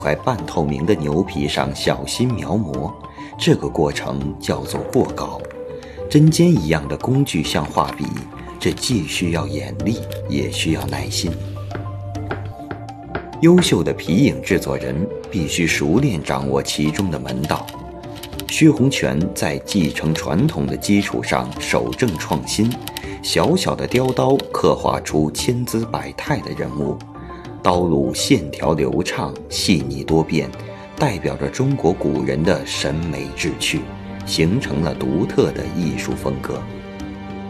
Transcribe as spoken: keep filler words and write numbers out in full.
块半透明的牛皮上小心描摹，这个过程叫做过稿。针尖一样的工具像画笔，这既需要眼力，也需要耐心。优秀的皮影制作人必须熟练掌握其中的门道。薛洪权在继承传统的基础上守正创新，小小的雕刀刻画出千姿百态的人物，刀路线条流畅，细腻多变，代表着中国古人的审美志趣，形成了独特的艺术风格。